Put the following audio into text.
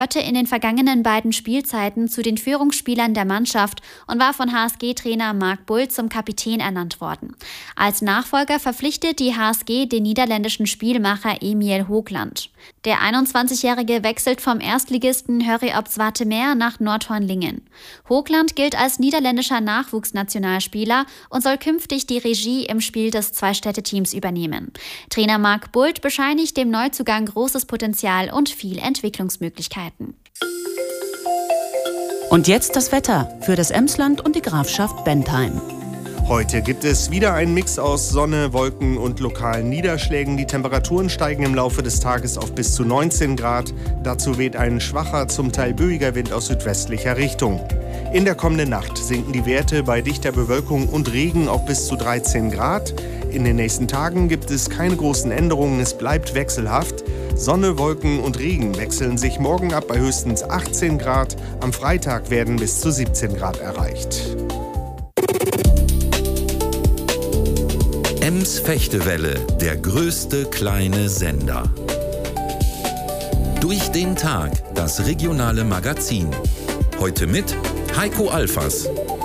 gehörte in den vergangenen beiden Spielzeiten zu den Führungsspielern der Mannschaft und war von HSG-Trainer Marc Bull zum Kapitän ernannt worden. Als Nachfolger verpflichtet die HSG den niederländischen Spielmacher Emil Hoogland. Der 21-Jährige wechselt vom Erstligisten Hurry Up Zwartemeer nach Noordhorn-Lingen. Hoogland gilt als niederländischer Nachwuchsnationalspieler und soll künftig die Regie im Spiel des Zwei-Städte-Teams übernehmen. Trainer Marc Bull bescheinigt dem Neuzugang großes Potenzial und viel Entwicklungsmöglichkeiten. Und jetzt das Wetter für das Emsland und die Grafschaft Bentheim. Heute gibt es wieder einen Mix aus Sonne, Wolken und lokalen Niederschlägen. Die Temperaturen steigen im Laufe des Tages auf bis zu 19 Grad. Dazu weht ein schwacher, zum Teil böiger Wind aus südwestlicher Richtung. In der kommenden Nacht sinken die Werte bei dichter Bewölkung und Regen auf bis zu 13 Grad. In den nächsten Tagen gibt es keine großen Änderungen, es bleibt wechselhaft. Sonne, Wolken und Regen wechseln sich morgen ab bei höchstens 18 Grad. Am Freitag werden bis zu 17 Grad erreicht. Ems Fechtewelle, der größte kleine Sender. Durch den Tag, das regionale Magazin. Heute mit Heiko Alfers.